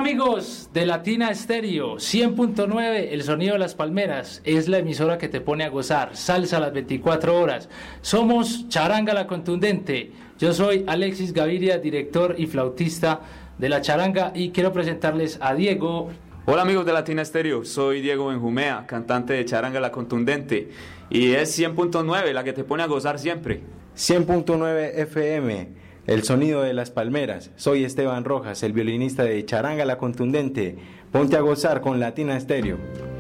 amigos de Latina Estéreo 100.9, el sonido de las palmeras, es la emisora que te pone a gozar, salsa a las 24 horas. Somos Charanga la Contundente. Yo soy Alexis Gaviria, director y flautista de la charanga, y quiero presentarles a Diego. Hola amigos de Latina Estéreo, soy Diego Benjumea, cantante de Charanga la Contundente, y es 100.9 la que te pone a gozar siempre. 100.9 FM, el sonido de las palmeras. Soy Esteban Rojas, el violinista de Charanga la Contundente. Ponte a gozar con Latina Estéreo.